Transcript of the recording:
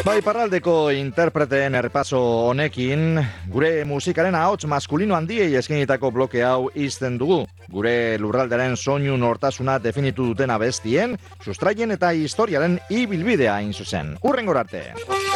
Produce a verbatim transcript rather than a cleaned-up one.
Bai, parraldeko interpreteen errepaso honekin, gure musikaren ahots maskulino handiei eskainitako bloke hau izten dugu. Gure lurraldaren soinu nortasuna definitu duten abestien, sustraien eta historiaren ibilbidea hain zuzen. Hurrengor arte!